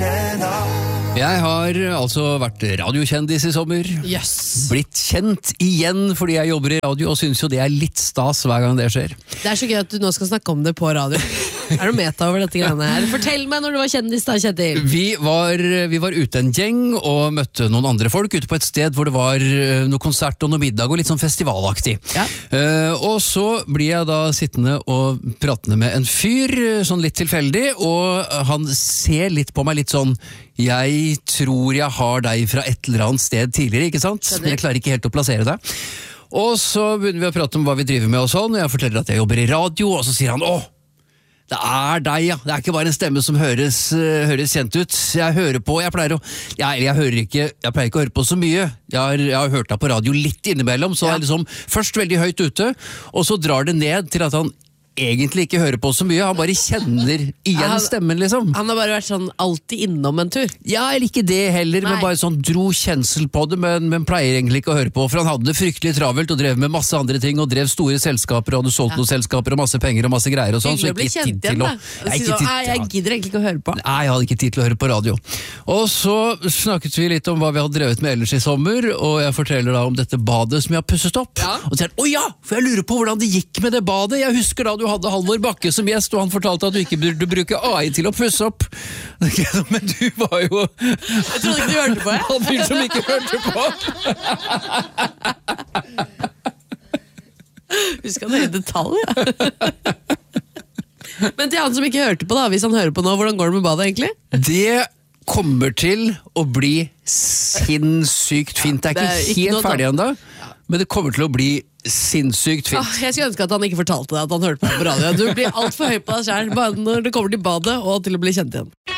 Jeg har altså vært radiokjendis i sommer. Yes. Blitt kjent igjen fordi jeg jobber i radio, og synes jo det er litt stas hver gang det skjer. Det er så gøy at du nå skal snakke om det på radio. Er du meta over dette greiene her? Fortell meg når du var kjendis da, Kjetil. Vi var ute en gjeng og møtte noen andre folk ute på et sted hvor det var noe konsert og noe middag og litt sånn festivalaktig. Ja. Og så blir jeg da sittende og pratende med en fyr, sånn litt tilfeldig, og han ser litt på meg litt sånn, jeg tror jeg har deg fra et eller annet sted tidligere, ikke sant? Men jeg klarer ikke helt å plassere deg. Og så begynner vi å prate om hva vi driver med og sånn, og jeg forteller at jeg jobber i radio, og så sier han, det er deg, ja. Det er ikke bare en stemme som høres kjent ut. Jeg hører på, jeg pleier ikke å høre på så mye. Jeg har hørt deg på radio litt innimellom, så er jeg liksom først veldig høyt ute, og så drar det ned til at han egentlig ikke hører på så mye, han bare kjenner igjen stemmen liksom. Han har bare vært sånn alltid innom en tur. Ja, eller ikke det heller, men bare sånn dro kjensel på det, men pleier egentlig ikke å høre på, for han hadde det fryktelig travelt og drev med masse andre ting, og drev store selskaper, og hadde solgt noen selskaper og masse penger og masse greier og sånn, så ikke tid til å... Jeg gidder egentlig ikke å høre på. Nei, jeg hadde ikke tid til å høre på radio. Og så snakket vi litt om hva vi hadde drevet med ellers i sommer, og jeg forteller da om dette badet som jeg har pusset opp. Ja. Og så sier han, for jeg lurer på hvordan det gikk med det badet. Jeg husker da du hadde Halvor Bakke som gjest, og han fortalte at du ikke burde bruke AI til å pusse opp. Men du var jo... Jeg trodde ikke du hørte på, jeg. Han fyr som ikke hørte på. Husk han i detalj, ja. Men til han som ikke hørte på da, hvis han hører på nå, hvordan går det med badet egentlig? Det kommer til å bli sinnssykt fint. Det er ikke helt ferdig ennå, men det kommer til å bli sinnssykt fint. Jeg skulle ønske at han ikke fortalte deg at han hørte på radio. Du blir alt for høy på deg selv, bare når det kommer til badet og til å bli kjent igjen.